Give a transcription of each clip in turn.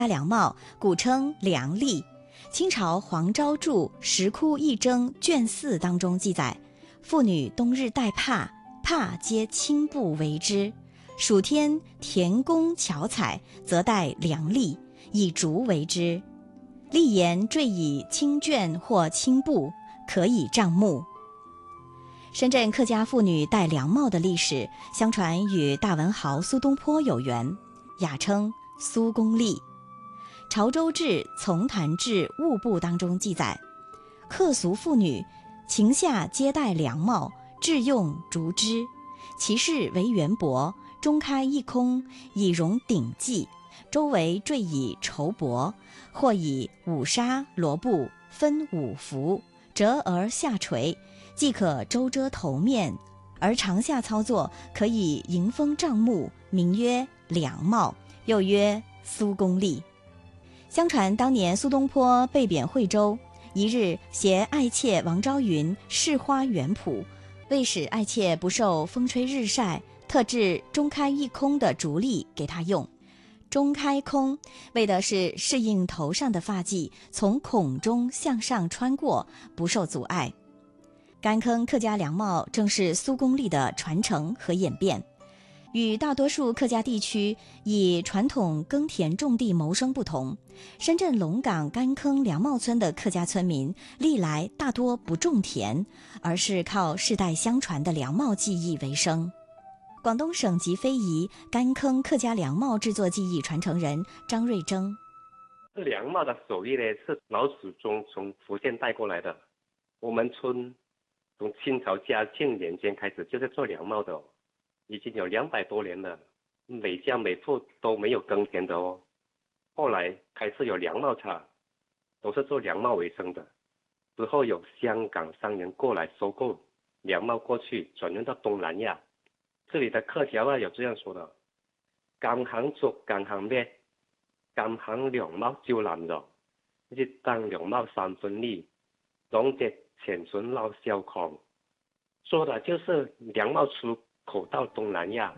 凉帽，古称凉笠。清朝黄昭著《石窟一征》卷4当中记载，妇女冬日戴帕，帕皆青布为之。暑天田宫巧采，则戴凉笠，以竹为之。笠沿缀以青绢或青布，可以障目。深圳客家妇女戴凉帽的历史，相传与大文豪苏东坡有缘，雅称苏公笠。潮州志《丛谈志物部》当中记载，客俗妇女晴夏皆戴凉帽，制用竹枝，其饰为圆帛，中开一空，以容顶髻，周围缀以绸帛，或以五纱罗布分五幅，折而下垂，即可周遮头面，而长下操作可以迎风障目，名曰凉帽，又曰苏公笠。相传当年苏东坡被贬惠州，一日携爱妾王昭云试花园圃，为使爱妾不受风吹日晒，特制中开一空的竹笠给她用。中开空为的是适应头上的发髻从孔中向上穿过，不受阻碍。干坑客家凉帽正是苏公笠的传承和演变。与大多数客家地区以传统耕田种地谋生不同，深圳龙岗干坑凉帽村的客家村民历来大多不种田，而是靠世代相传的凉帽技艺为生。广东省级非遗干坑客家凉帽制作技艺传承人张瑞征： 凉帽的手艺呢，是老祖宗从福建带过来的。我们村从清朝嘉庆年间开始就是做凉帽的哦，已经有200多年了，每家每户都没有耕田的哦。后来开始有凉帽厂，都是做凉帽为生的。之后有香港商人过来收购凉帽，过去转运到东南亚。这里的客家话有这样说的：甘行族甘行咩，甘行凉帽照南咗，一当凉帽3分利，总结前村老小康。说的就是凉帽出口到东南亚。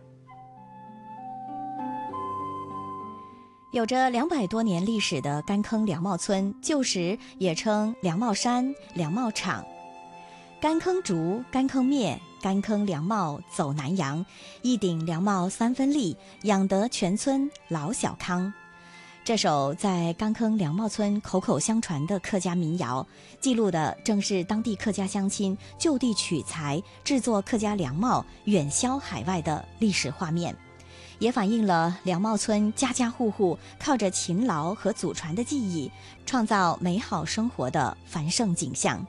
有着200多年历史的干坑凉帽村，旧时也称凉帽山、凉帽场。干坑竹、干坑篾、干坑凉帽走南洋，一顶凉帽3分利，养得全村老小康。这首在干坑凉帽村口口相传的客家民谣，记录的正是当地客家乡亲就地取材制作客家凉帽远销海外的历史画面，也反映了凉帽村家家户户靠着勤劳和祖传的技艺，创造美好生活的繁盛景象。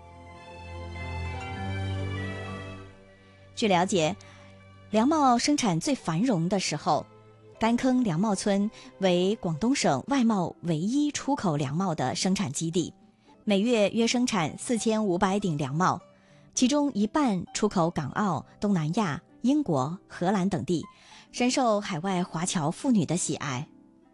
据了解，凉帽生产最繁荣的时候，干坑凉帽村为广东省外贸唯一出口凉帽的生产基地，每月约生产4500顶凉帽，其中一半出口港澳、东南亚、英国、荷兰等地，深受海外华侨妇女的喜爱。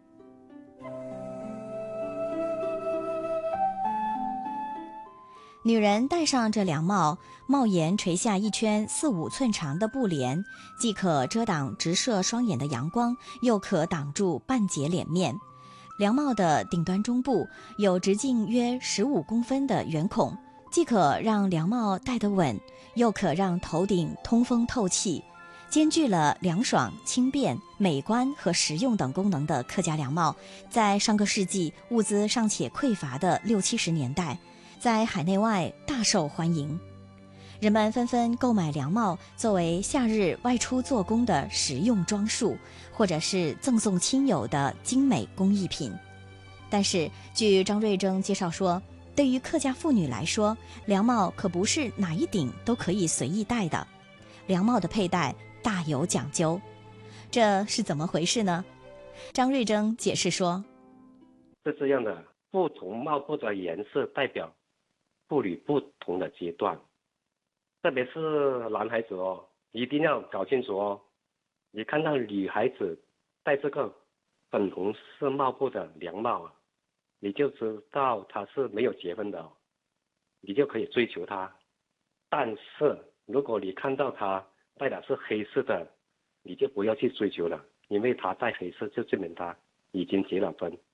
女人戴上这凉帽，帽檐垂下一圈4-5寸长的布帘，既可遮挡直射双眼的阳光，又可挡住半截脸面。凉帽的顶端中部有直径约15公分的圆孔，既可让凉帽戴得稳，又可让头顶通风透气，兼具了凉爽、轻便、美观和实用等功能的客家凉帽，在上个世纪物资尚且匮乏的60-70年代，在海内外大受欢迎。人们纷纷购买凉帽作为夏日外出做工的实用装束，或者是赠送亲友的精美工艺品。但是据张瑞征介绍说，对于客家妇女来说，凉帽可不是哪一顶都可以随意戴的，凉帽的佩戴大有讲究。这是怎么回事呢？张瑞征解释说， 是这样的，不同帽布的颜色代表妇女不同的阶段，特别是男孩子哦，一定要搞清楚哦。你看到女孩子戴这个粉红色帽布的凉帽啊，你就知道她是没有结婚的哦，你就可以追求她。但是如果你看到她戴的是黑色的，你就不要去追求了，因为她戴黑色就证明她已经结了婚。